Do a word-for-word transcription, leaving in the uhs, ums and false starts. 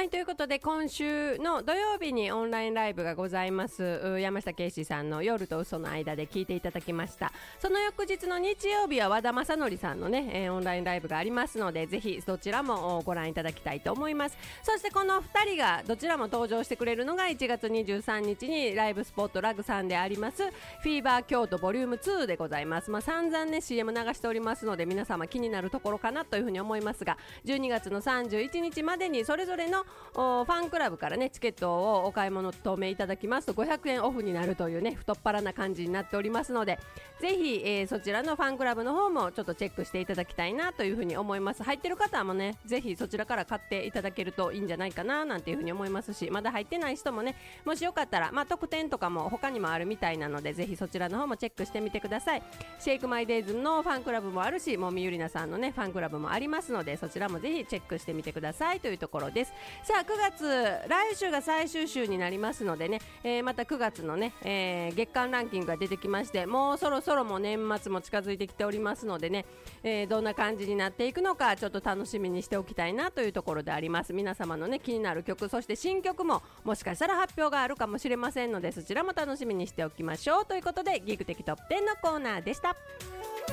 はいということで今週の土曜日にオンラインライブがございます。山下圭史さんの夜と嘘の間で聞いていただきました。その翌日の日曜日は和田正則さんのね、えー、オンラインライブがありますのでぜひそちらもご覧いただきたいと思います。そしてこのふたりがどちらも登場してくれるのがいちがつにじゅうさんにちにライブスポットラグさんでありますフィーバー京都ボリュームツーでございます。まあ、散々ね シーエム 流しておりますので皆様気になるところかなというふうに思いますが、じゅうにがつのさんじゅういちにちまでにそれぞれのファンクラブからねチケットをお買い物とめいただきますとごひゃくえんオフになるというね太っ腹な感じになっておりますので、ぜひ、えー、そちらのファンクラブの方もちょっとチェックしていただきたいなというふうに思います。入ってる方もねぜひそちらから買っていただけるといいんじゃないかななんていうふうに思いますし、まだ入ってない人もねもしよかったら、まあ、特典とかも他にもあるみたいなのでぜひそちらの方もチェックしてみてください。シェイクマイデイズのファンクラブもあるし、もみゆりなさんのねファンクラブもありますのでそちらもぜひチェックしてみてくださいというところです。さあくがつ来週が最終週になりますのでね、えー、またくがつのね、えー、月間ランキングが出てきまして、もうそろそろも年末も近づいてきておりますのでね、えー、どんな感じになっていくのかちょっと楽しみにしておきたいなというところであります。皆様のね気になる曲、そして新曲ももしかしたら発表があるかもしれませんのでそちらも楽しみにしておきましょうということでギグ的トップテンのコーナーでした。